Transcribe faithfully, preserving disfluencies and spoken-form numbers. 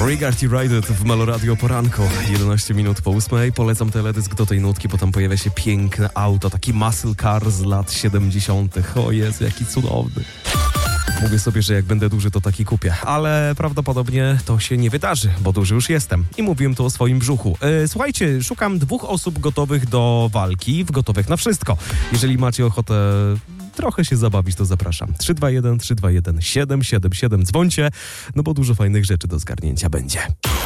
Regard United w Meloradio poranku. jedenaście minut po ósmej. Polecam teledysk do tej nutki, bo tam pojawia się piękne auto, taki muscle car z lat siedemdziesiątych. O Jezu, jaki cudowny. Mówię sobie, że jak będę duży, to taki kupię. Ale prawdopodobnie to się nie wydarzy, bo duży już jestem. I mówiłem tu o swoim brzuchu. E, słuchajcie, szukam dwóch osób gotowych do walki, w gotowych na wszystko. Jeżeli macie ochotę trochę się zabawić, to zapraszam. trzy dwa jeden, trzy dwa jeden, siedem siedem siedem. Dzwońcie, no bo dużo fajnych rzeczy do zgarnięcia będzie.